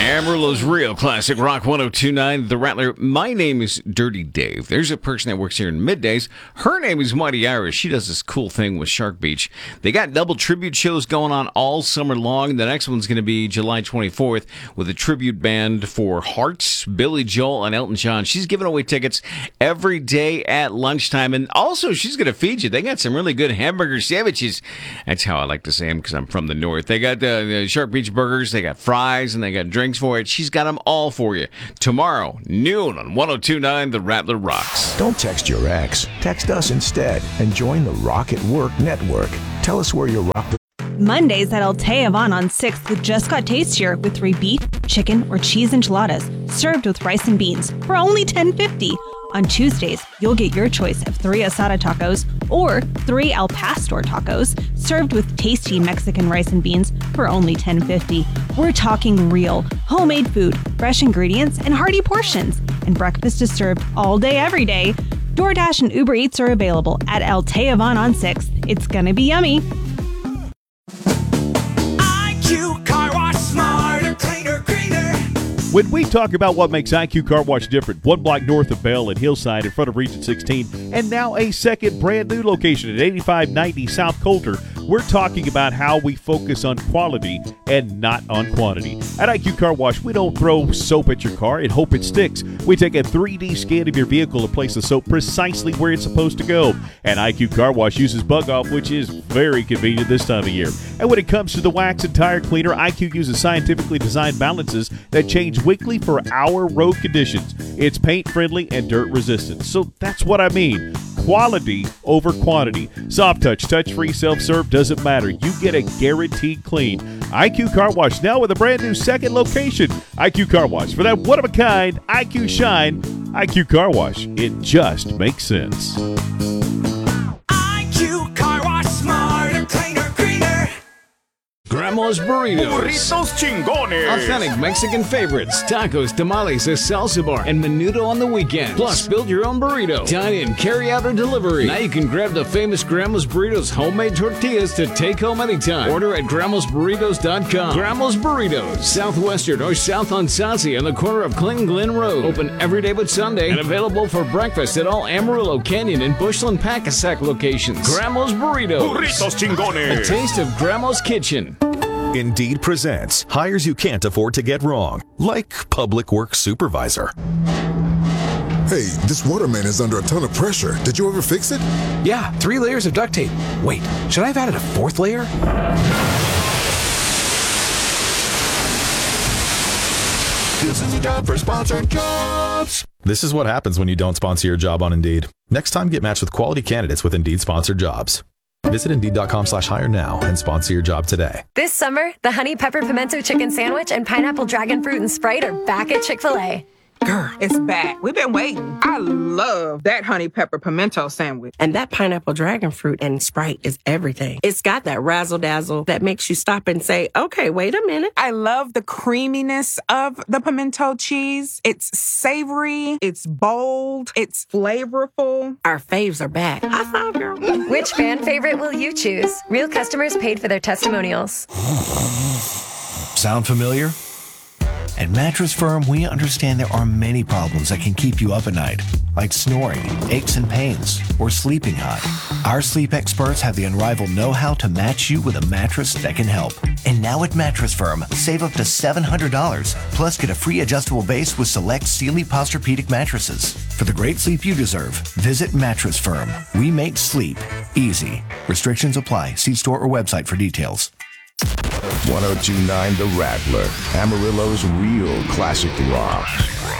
Amarillo's Real Classic Rock 102.9 The Rattler. My name is Dirty Dave. There's a person that works here in middays. Her name is Mighty Irish. She does this cool thing with Shark Beach. They got double tribute shows going on all summer long. The next one's going to be July 24th with a tribute band for Hearts, Billy Joel, and Elton John. She's giving away tickets every day at lunchtime. And also, she's going to feed you. They got some really good hamburger sandwiches. That's how I like to say them because I'm from the north. They got the Shark Beach burgers. They got fries, and they got drinks for it. She's got them all for you. Tomorrow, noon on 102.9 The Rattler Rocks. Don't text your ex. Text us instead and join the Rock at Work network. Tell us where your rock... Mondays at El Tejavan on 6th just got tastier with 3 beef, chicken, or cheese enchiladas served with rice and beans for only $10.50. On Tuesdays, you'll get your choice of 3 asada tacos or 3 al pastor tacos served with tasty Mexican rice and beans for only $10.50. We're talking real, homemade food, fresh ingredients, and hearty portions. And breakfast is served all day, every day. DoorDash and Uber Eats are available at El Tejavan on 6th. It's gonna be yummy. IQ Car Wash, smarter, cleaner, greener. When we talk about what makes IQ Car Wash different, one block north of Bell and Hillside in front of Region 16, and now a second brand new location at 8590 South Coulter, we're talking about how we focus on quality and not on quantity. At IQ Car Wash, we don't throw soap at your car and hope it sticks. We take a 3D scan of your vehicle and place the soap precisely where it's supposed to go. And IQ Car Wash uses Bug Off, which is very convenient this time of year. And when it comes to the wax and tire cleaner, IQ uses scientifically designed balances that change weekly for our road conditions. It's paint friendly and dirt resistant. So that's what I mean. Quality over quantity. Soft touch, touch-free, self-serve, doesn't matter. You get a guaranteed clean. IQ Car Wash now with a brand new second location. IQ Car Wash. For that one-of-a-kind IQ shine, IQ Car Wash. It just makes sense. IQ Car Wash, smarter, cleaner, greener. Grandma's Burritos. Burritos chingones. Authentic Mexican favorites, tacos, tamales, a salsa bar, and menudo on the weekend. Plus, build your own burrito. Dine in, carry out, or delivery. Now you can grab the famous Grandma's Burritos homemade tortillas to take home anytime. Order at grandmasburritos.com. Grandma's Burritos, Southwestern or South on Saucy on the corner of Clinton Glen Road. Open every day but Sunday and available for breakfast at all Amarillo, Canyon, and Bushland Paccasac locations. Grandma's Burritos. Burritos chingones. A taste of Grandma's Kitchen. Indeed presents hires you can't afford to get wrong, like public works supervisor. Hey, this waterman is under a ton of pressure. Did you ever fix it? Yeah, 3 layers of duct tape. Wait, should I have added a 4th layer? This is a job for sponsored jobs. This is what happens when you don't sponsor your job on Indeed. Next time, get matched with quality candidates with Indeed sponsored jobs. Visit Indeed.com/hire now and sponsor your job today. This summer, the Honey Pepper Pimento Chicken Sandwich and Pineapple Dragon Fruit and Sprite are back at Chick-fil-A. Girl, it's back. We've been waiting. I love that honey pepper pimento sandwich. And that pineapple dragon fruit and Sprite is everything. It's got that razzle dazzle that makes you stop and say, okay, wait a minute. I love the creaminess of the pimento cheese. It's savory. It's bold. It's flavorful. Our faves are back. High five, girl. Which fan favorite will you choose? Real customers paid for their testimonials. Sound familiar? At Mattress Firm, we understand there are many problems that can keep you up at night, like snoring, aches and pains, or sleeping hot. Our sleep experts have the unrivaled know-how to match you with a mattress that can help. And now at Mattress Firm, save up to $700, plus get a free adjustable base with select Sealy Posturepedic mattresses. For the great sleep you deserve, visit Mattress Firm. We make sleep easy. Restrictions apply. See store or website for details. 102.9 The Rattler, Amarillo's Real Classic Rock.